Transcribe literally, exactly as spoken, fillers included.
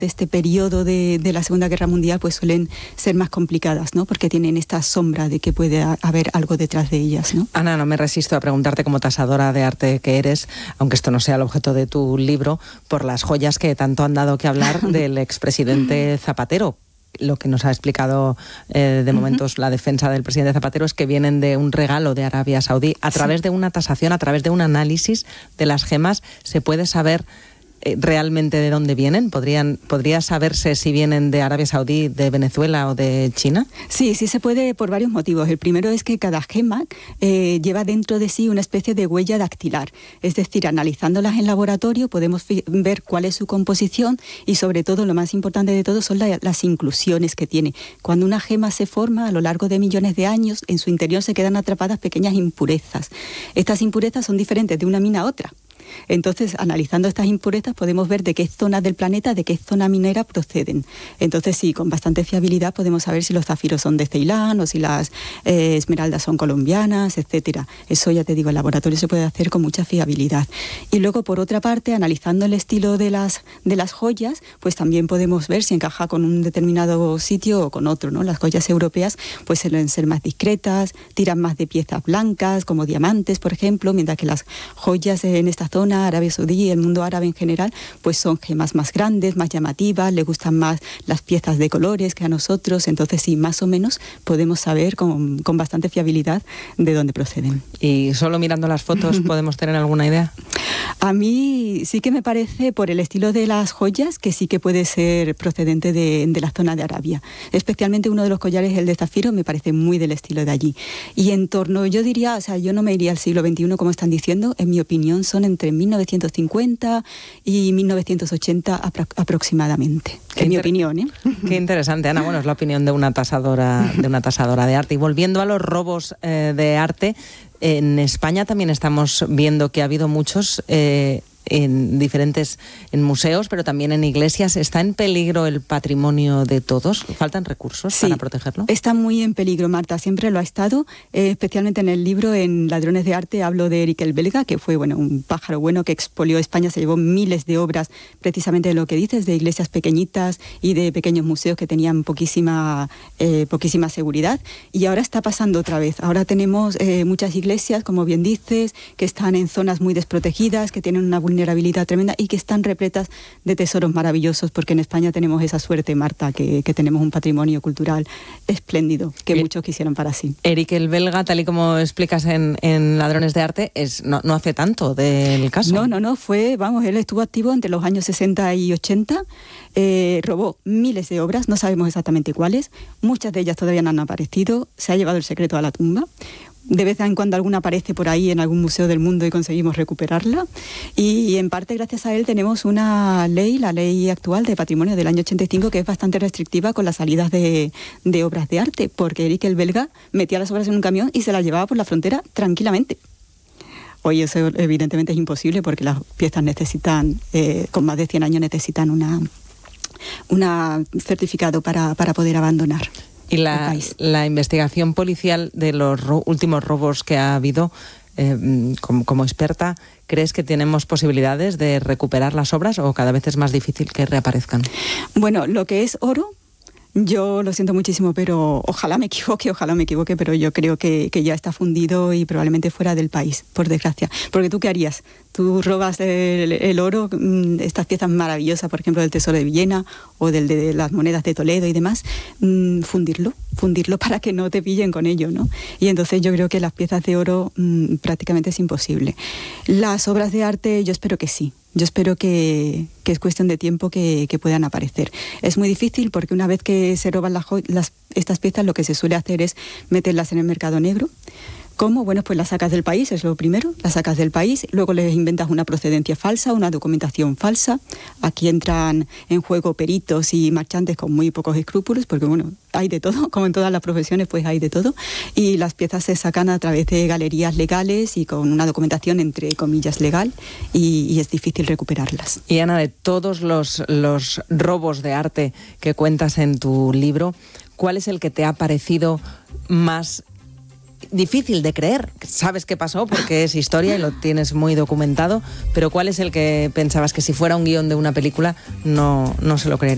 de este periodo de, de la Segunda Guerra Mundial pues suelen ser más complicadas, ¿no? Porque tienen esta sombra de que puede haber algo detrás de ellas, ¿no? Ana, no me resisto a preguntarte, como tasadora de arte que eres, aunque esto no sea el objeto de tu libro, por las joyas que tanto han dado que hablar del expresidente Zapatero. Lo que nos ha explicado eh, de momentos la defensa del presidente Zapatero es que vienen de un regalo de Arabia Saudí. A través sí. de una tasación, a través de un análisis de las gemas, ¿se puede saber realmente de dónde vienen? ¿Podrían, ¿Podría saberse si vienen de Arabia Saudí, de Venezuela o de China? Sí, sí se puede por varios motivos. El primero es que cada gema eh, lleva dentro de sí una especie de huella dactilar. Es decir, analizándolas en laboratorio podemos ver cuál es su composición y sobre todo, lo más importante de todo, son la, las inclusiones que tiene. Cuando una gema se forma a lo largo de millones de años, en su interior se quedan atrapadas pequeñas impurezas. Estas impurezas son diferentes de una mina a otra. Entonces, analizando estas impurezas podemos ver de qué zonas del planeta, de qué zona minera proceden. Entonces, sí, con bastante fiabilidad podemos saber si los zafiros son de Ceilán o si las eh, esmeraldas son colombianas, etcétera. Eso, ya te digo, en laboratorio se puede hacer con mucha fiabilidad. Y luego, por otra parte, analizando el estilo de las, de las joyas, pues también podemos ver si encaja con un determinado sitio o con otro, ¿no? Las joyas europeas pues suelen ser más discretas, tiran más de piezas blancas, como diamantes, por ejemplo, mientras que las joyas en esta zona, Arabia Saudí y el mundo árabe en general, pues son gemas más grandes, más llamativas, le gustan más las piezas de colores que a nosotros. Entonces sí, más o menos podemos saber con, con bastante fiabilidad de dónde proceden. ¿Y solo mirando las fotos podemos tener alguna idea? A mí sí que me parece, por el estilo de las joyas, que sí que puede ser procedente de, de la zona de Arabia. Especialmente uno de los collares, el de zafiro, me parece muy del estilo de allí. Y en torno, yo diría, o sea, yo no me iría al siglo veintiuno como están diciendo, en mi opinión son entre mil novecientos cincuenta y mil novecientos ochenta apro- aproximadamente. Qué en mi opinión, ¿eh? Qué interesante, Ana. Bueno, es la opinión de una tasadora, de una tasadora de arte. Y volviendo a los robos eh, de arte, en España también estamos viendo que ha habido muchos eh, en diferentes en museos, pero también en iglesias. ¿Está en peligro el patrimonio de todos? ¿Faltan recursos sí, para protegerlo? Está muy en peligro, Marta. Siempre lo ha estado, eh, especialmente en el libro, en Ladrones de Arte, hablo de Eric el Belga, que fue bueno un pájaro bueno que expolió España, se llevó miles de obras, precisamente de lo que dices, de iglesias pequeñitas y de pequeños museos que tenían poquísima, eh, poquísima seguridad. Y ahora está pasando otra vez. Ahora tenemos eh, muchas iglesias, como bien dices, que están en zonas muy desprotegidas, que tienen una vulnerabilidad tremenda y que están repletas de tesoros maravillosos, porque en España tenemos esa suerte, Marta, que, que tenemos un patrimonio cultural espléndido, que Bien. muchos quisieran para sí. Eric el Belga, tal y como explicas en, en Ladrones de Arte, es no, no hace tanto del caso. No, no, no, fue, vamos, él estuvo activo entre los años sesenta y ochenta, eh, robó miles de obras, no sabemos exactamente cuáles, muchas de ellas todavía no han aparecido, se ha llevado el secreto a la tumba. De vez en cuando alguna aparece por ahí en algún museo del mundo y conseguimos recuperarla. Y en parte gracias a él tenemos una ley, la ley actual de patrimonio del año ochenta y cinco, que es bastante restrictiva con las salidas de, de obras de arte, porque Eric el Belga metía las obras en un camión y se las llevaba por la frontera tranquilamente. Hoy eso evidentemente es imposible porque las piezas necesitan, eh, con más de cien años necesitan una, una certificado para, para poder abandonar. Y la, la investigación policial de los ro- últimos robos que ha habido, eh, como, como experta, ¿crees que tenemos posibilidades de recuperar las obras o cada vez es más difícil que reaparezcan? Bueno, lo que es oro, yo lo siento muchísimo, pero ojalá me equivoque, ojalá me equivoque, pero yo creo que, que ya está fundido y probablemente fuera del país, por desgracia. Porque ¿tú qué harías? Tú robas el, el oro, estas piezas maravillosas, por ejemplo, del Tesoro de Villena o del de las monedas de Toledo y demás, mmm, fundirlo, fundirlo para que no te pillen con ello, ¿no? Y entonces yo creo que las piezas de oro mmm, prácticamente es imposible. Las obras de arte yo espero que sí. Yo espero que, que es cuestión de tiempo que, que puedan aparecer. Es muy difícil porque una vez que se roban las, las, estas piezas, lo que se suele hacer es meterlas en el mercado negro. ¿Cómo? Bueno, pues las sacas del país, es lo primero, las sacas del país, luego les inventas una procedencia falsa, una documentación falsa. Aquí entran en juego peritos y marchantes con muy pocos escrúpulos, porque bueno, hay de todo, como en todas las profesiones, pues hay de todo. Y las piezas se sacan a través de galerías legales y con una documentación, entre comillas, legal, y, y es difícil recuperarlas. Y Ana, de todos los, los robos de arte que cuentas en tu libro, ¿cuál es el que te ha parecido más difícil de creer? Sabes qué pasó porque es historia y lo tienes muy documentado, pero ¿cuál es el que pensabas que si fuera un guión de una película no, no se lo creería?